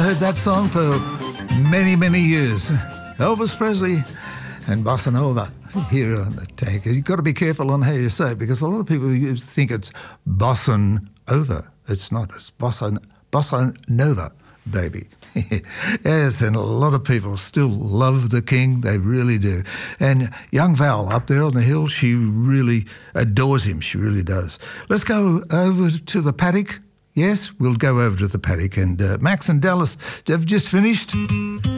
heard that song for many, many years. Elvis Presley and Bossa Nova here on the Tank. You've got to be careful on how you say it, because a lot of people think it's Bossa Nova. It's not. It's Bossa Nova, baby. Yes, and a lot of people still love the King. They really do. And young Val up there on the hill, she really adores him. She really does. Let's go over to the paddock. Yes, we'll go over to the paddock. And Max and Dallas have just finished.